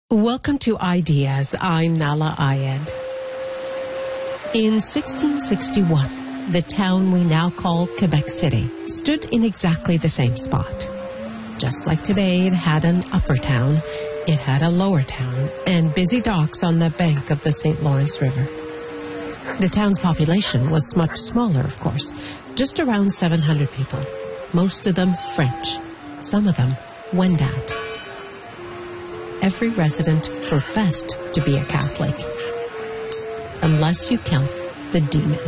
Welcome to Ideas. I'm Nala Ayed. In 1661, the town we now call Quebec City stood in exactly the same spot. Just like today, it had an upper town, it had a lower town, and busy docks on the bank of the St. Lawrence River. The town's population was much smaller, of course, just around 700 people, most of them French, some of them Wendat. Every resident professed to be a Catholic, unless you count the demon.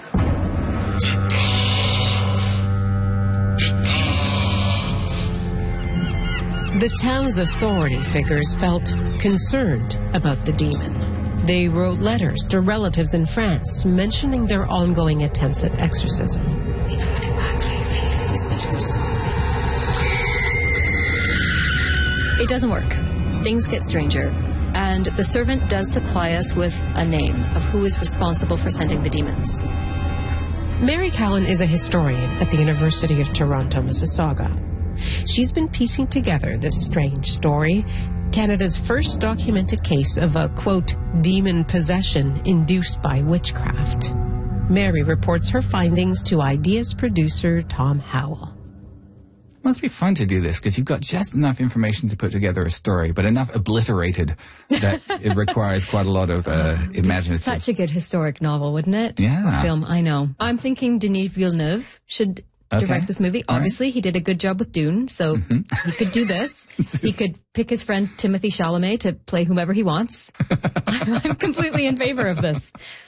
The town's authority figures felt concerned about the demon. They wrote letters to relatives in France mentioning their ongoing attempts at exorcism. It doesn't work. Things get stranger, and the servant does supply us with a name of who is responsible for sending the demons. Mary Callan is a historian at the University of Toronto, Mississauga. She's been piecing together this strange story, Canada's first documented case of a, quote, demon possession induced by witchcraft. Mary reports her findings to Ideas producer Tom Howell. Must be fun to do this because you've got just enough information to put together a story, but enough obliterated that it requires quite a lot of imaginative. Such a good historic novel, wouldn't it? Yeah. Or film, I know. I'm thinking Denis Villeneuve should direct this movie. All Obviously, he did a good job with Dune, so he could do this. He could pick his friend Timothée Chalamet to play whomever he wants. I'm completely in favor of this.